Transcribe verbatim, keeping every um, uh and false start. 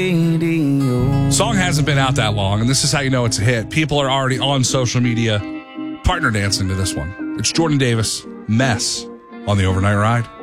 Song hasn't been out that long, and this is how you know it's a hit. People are already on social media partner dancing to this one. It's Jordan Davis, Mess, on the Overnight Ride.